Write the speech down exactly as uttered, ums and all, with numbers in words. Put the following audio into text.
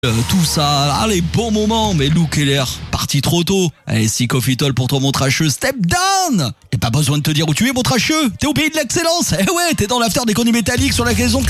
Euh, tout ça, ah les bons moments, mais Lou Keller, parti trop tôt. Allez, si Coffee Toll pour ton mon tracheux, step down. Et pas besoin de te dire où tu es, mon tracheux. T'es au pays de l'excellence. Eh ouais, t'es dans l'after des conneries métalliques sur la raison